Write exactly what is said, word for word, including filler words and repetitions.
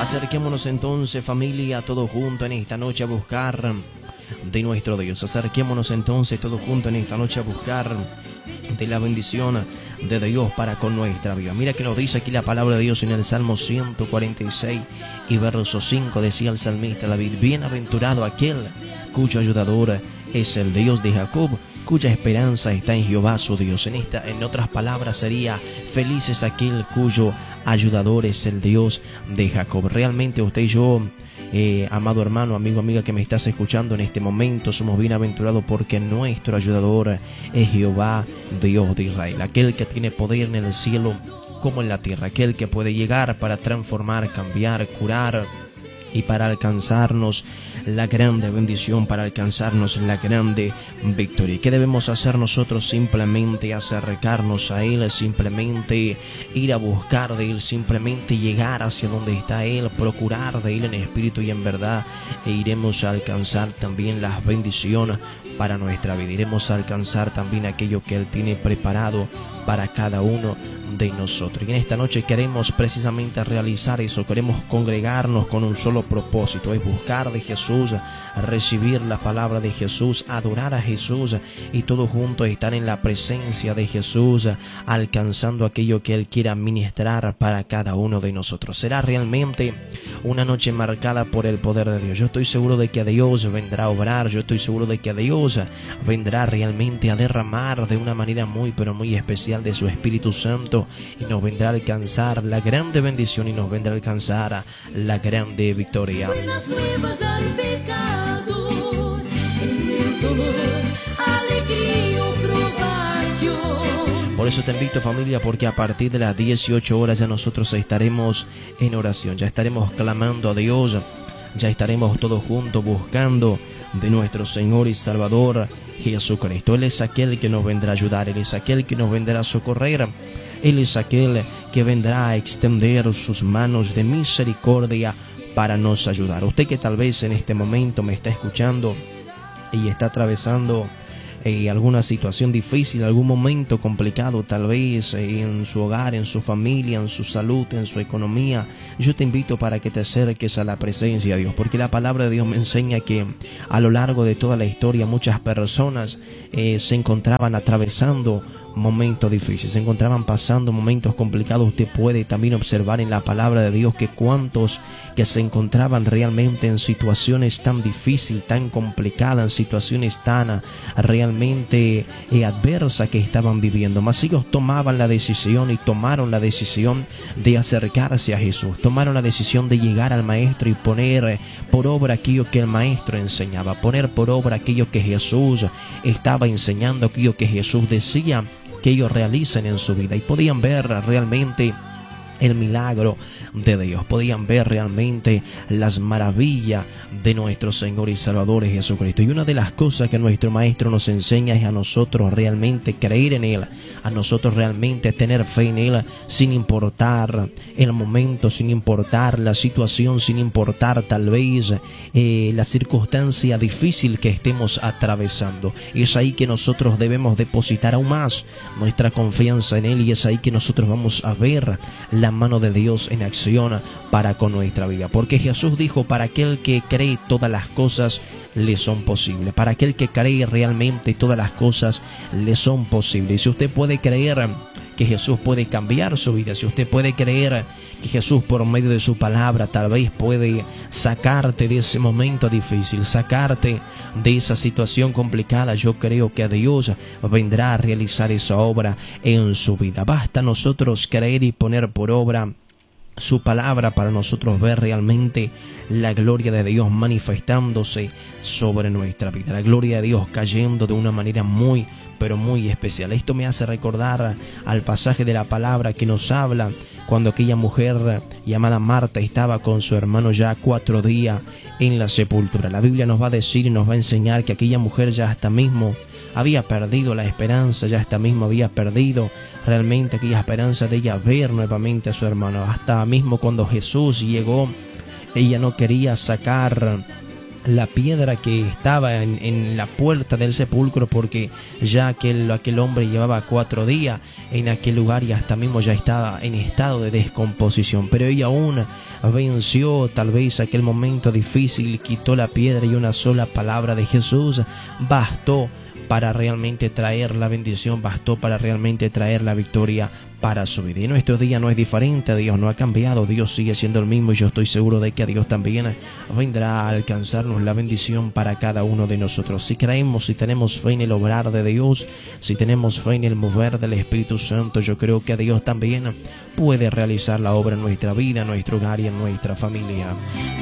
Acerquémonos entonces, familia, todos juntos en esta noche a buscar de nuestro Dios. Acerquémonos entonces todos juntos en esta noche a buscar de la bendición de Dios para con nuestra vida. Mira que nos dice aquí la palabra de Dios en el Salmo ciento cuarenta y seis y verso cinco. Decía el salmista David: bienaventurado aquel cuyo ayudador es el Dios de Jacob, cuya esperanza está en Jehová su Dios. En esta, en otras palabras, sería: feliz es aquel cuyo ayudador es el Dios de Jacob. Realmente usted y yo, eh, amado hermano, amigo, amiga que me estás escuchando en este momento, somos bienaventurados porque nuestro ayudador es Jehová, Dios de Israel, aquel que tiene poder en el cielo como en la tierra, aquel que puede llegar para transformar, cambiar, curar y para alcanzarnos la grande bendición, para alcanzarnos la grande victoria. ¿Qué debemos hacer nosotros? Simplemente acercarnos a Él, simplemente ir a buscar de Él, simplemente llegar hacia donde está Él, procurar de Él en espíritu y en verdad, e iremos a alcanzar también las bendiciones para nuestra vida. Iremos a alcanzar también aquello que Él tiene preparado para cada uno de nosotros. Y en esta noche queremos precisamente realizar eso, queremos congregarnos con un solo propósito, es buscar de Jesús, recibir la palabra de Jesús, adorar a Jesús y todos juntos estar en la presencia de Jesús, alcanzando aquello que Él quiera ministrar para cada uno de nosotros. Será realmente una noche marcada por el poder de Dios. Yo estoy seguro de que Dios vendrá a obrar, yo estoy seguro de que Dios vendrá realmente a derramar de una manera muy pero muy especial de su Espíritu Santo, y nos vendrá a alcanzar la grande bendición y nos vendrá a alcanzar la grande victoria. Buenas nuevas al pecador, en el dolor, alegría o provación. Por eso te invito, familia, porque a partir de las dieciocho horas ya nosotros estaremos en oración, ya estaremos clamando a Dios, ya estaremos todos juntos buscando de nuestro Señor y Salvador Jesucristo. Él es aquel que nos vendrá a ayudar, Él es aquel que nos vendrá a socorrer, Él es aquel que vendrá a extender sus manos de misericordia para nos ayudar. Usted que tal vez en este momento me está escuchando y está atravesando eh, alguna situación difícil, algún momento complicado, tal vez eh, en su hogar, en su familia, en su salud, en su economía, yo te invito para que te acerques a la presencia de Dios, porque la palabra de Dios me enseña que a lo largo de toda la historia muchas personas eh, se encontraban atravesando momentos difíciles, se encontraban pasando momentos complicados. Usted puede también observar en la palabra de Dios que cuantos que se encontraban realmente en situaciones tan difíciles, tan complicadas, en situaciones tan realmente eh, adversas que estaban viviendo, mas ellos tomaban la decisión y tomaron la decisión de acercarse a Jesús, tomaron la decisión de llegar al Maestro y poner por obra aquello que el Maestro enseñaba, poner por obra aquello que Jesús estaba enseñando, aquello que Jesús decía que ellos realicen en su vida, y podían ver realmente el milagro de Dios, podían ver realmente las maravillas de nuestro Señor y Salvador Jesucristo. Y una de las cosas que nuestro Maestro nos enseña es a nosotros realmente creer en Él, a nosotros realmente tener fe en Él, sin importar el momento, sin importar la situación, sin importar tal vez eh, la circunstancia difícil que estemos atravesando. Es ahí que nosotros debemos depositar aún más nuestra confianza en Él, y es ahí que nosotros vamos a ver la mano de Dios en acción para con nuestra vida, porque Jesús dijo: para aquel que cree todas las cosas le son posibles, para aquel que cree realmente todas las cosas le son posibles. Y si usted puede creer que Jesús puede cambiar su vida, si usted puede creer que Jesús por medio de su palabra tal vez puede sacarte de ese momento difícil, sacarte de esa situación complicada, yo creo que Dios vendrá a realizar esa obra en su vida. Basta nosotros creer y poner por obra su palabra para nosotros ver realmente la gloria de Dios manifestándose sobre nuestra vida, la gloria de Dios cayendo de una manera muy pero muy especial. Esto me hace recordar al pasaje de la palabra que nos habla cuando aquella mujer llamada Marta estaba con su hermano ya cuatro días en la sepultura. La Biblia nos va a decir y nos va a enseñar que aquella mujer ya hasta mismo había perdido la esperanza, ya hasta mismo había perdido realmente aquella esperanza de ella ver nuevamente a su hermano. Hasta mismo cuando Jesús llegó, ella no quería sacar la piedra que estaba en, en la puerta del sepulcro, porque ya aquel, aquel hombre llevaba cuatro días en aquel lugar y hasta mismo ya estaba en estado de descomposición. Pero ella aún venció tal vez aquel momento difícil, quitó la piedra y una sola palabra de Jesús bastó para realmente traer la bendición, bastó para realmente traer la victoria para su vida. Y nuestro día no es diferente, Dios no ha cambiado, Dios sigue siendo el mismo y yo estoy seguro de que a Dios también vendrá a alcanzarnos la bendición para cada uno de nosotros. Si creemos, si tenemos fe en el obrar de Dios, si tenemos fe en el mover del Espíritu Santo, yo creo que Dios también puede realizar la obra en nuestra vida, en nuestro hogar y en nuestra familia.